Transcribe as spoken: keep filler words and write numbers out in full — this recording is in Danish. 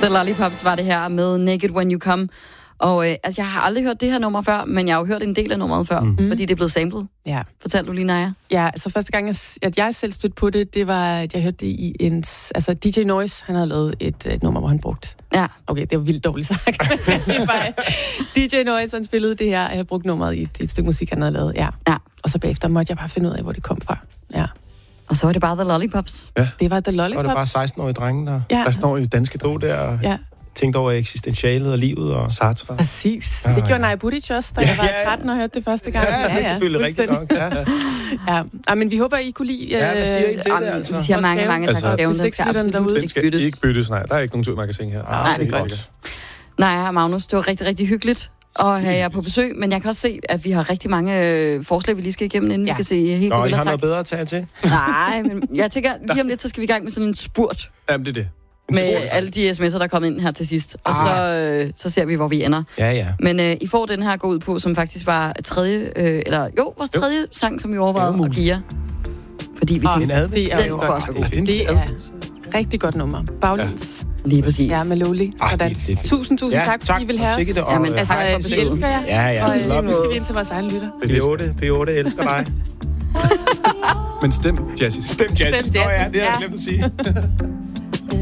The Lollipops var det her med Naked When You Come. Og øh, altså, jeg har aldrig hørt det her nummer før, men jeg har jo hørt en del af nummeret før, mm. fordi det er blevet samlet. Ja. Fortæl du lige, Naja. Ja, altså første gang, at jeg selv stødte på det, det var, at jeg hørte det i en... Altså, D J Noise, han havde lavet et, et nummer, hvor han brugte... Ja. Okay, det var vildt dårligt sagt. D J Noise, han spillede det her, jeg havde brugt nummeret i et, et stykke musik, han havde lavet, ja. ja. Og så bagefter måtte jeg bare finde ud af, hvor det kom fra. Ja. Og så var det bare The Lollipops. Ja. Det var The Lollipops. Og det var bare seksten-årige drenge, der... Ja. seksten-årige danske drog der og ja. tænkte over eksistentialet og livet og Sartre. Præcis. Ja, det gjorde ja. Naja Budic også, da ja, jeg var ja. tretten og hørte det første gang. Ja, ja, det er selvfølgelig ja, rigtigt nok. Ja. ja. ja, men vi håber, I kunne lide... Ja, hvad siger I til øh, det, altså? Vi siger mange, mange tak. Altså, Den skal absolut derude. ikke Den skal byttes. ikke byttes, nej. Der er ikke nogen tur, man kan synge her. Ah, nej, det er godt. Nej, Magnus, det var rigtig, rigtig hyggeligt at have jer på besøg, men jeg kan også se, at vi har rigtig mange øh, forslag, vi lige skal igennem, inden ja. vi kan se helt Nå, I har tak. noget bedre at tage til? Nej, men jeg tænker, lige om lidt, så skal vi i gang med sådan en spurt. Jamen, det er det. Med alle de sms'er, der er kommet ind her til sidst. Og ah. så, øh, så ser vi, hvor vi ender. Ja, ja. Men øh, I får den her gå ud på, som faktisk var tredje, øh, eller jo, vores tredje jo. sang, som vi overvejede at give jer. Fordi vi tænkte, ah, det er den skulle også være god. Det er rigtig godt nummer. Baglæns. Ja. Lige præcis. Ja, med Lowly. Sådan. Ah, tusind, tusind ja, tak, fordi tak, I vil have os. Det, Jamen, altså, tak vi elsker jer. Ja, ja. Og øh, nu skal vi ind til vores egen lytter. P otte, P otte elsker dig. Men stem Jazzy. Stem Jazzy. Stem Jazzy. Nå ja, det har jeg glemt at sige.